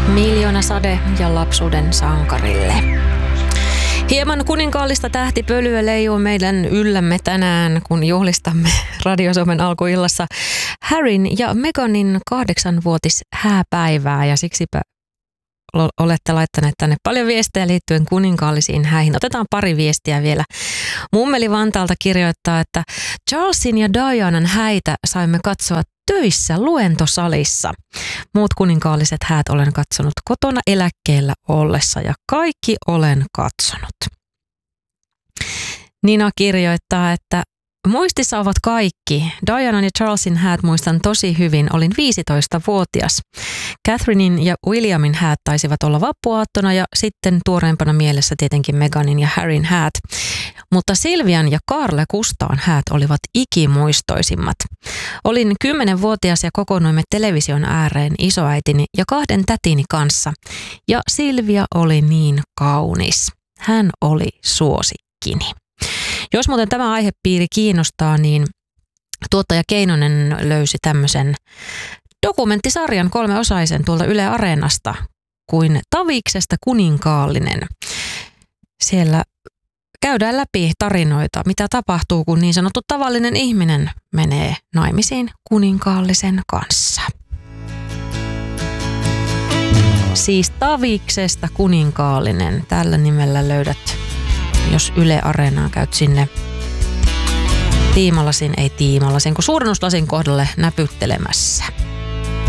Miljoona sade ja lapsuuden sankarille. Hieman kuninkaallista tähtipölyä leijuu meidän yllämme tänään, kun juhlistamme Radio Suomen alkuillassa Harryn ja Meghanin 8-vuotis hääpäivää, ja siksipä olette laittaneet tänne paljon viestejä liittyen kuninkaallisiin häihin. Otetaan pari viestiä vielä. Mummeli Vantaalta kirjoittaa, että Charlesin ja Dianan häitä saimme katsoa töissä luentosalissa. Muut kuninkaalliset häät olen katsonut kotona eläkkeellä ollessa ja kaikki olen katsonut. Nina kirjoittaa, että muistissa ovat kaikki. Dianan ja Charlesin häät muistan tosi hyvin. Olin 15-vuotias. Catherinein ja Williamin häät taisivat olla vappuaattona ja sitten tuoreempana mielessä tietenkin Meghanin ja Harryn häät. Mutta Silvian ja Carle Kustaan häät olivat ikimuistoisimmat. Olin 10-vuotias ja kokoonnuimme television ääreen isoäitini ja 2 tätini kanssa. Ja Silvia oli niin kaunis. Hän oli suosikkini. Jos muuten tämä aihepiiri kiinnostaa, niin tuottaja Keinonen löysi tämmöisen dokumenttisarjan 3-osaisen tuolta Yle Areenasta kuin Taviksesta kuninkaallinen. Siellä käydään läpi tarinoita, mitä tapahtuu, kun niin sanottu tavallinen ihminen menee naimisiin kuninkaallisen kanssa. Siis Taviksesta kuninkaallinen, tällä nimellä löydät, jos Yle Areenaa käyt sinne tiimalasin, kun suurennuslasin kohdalle näpyttelemässä.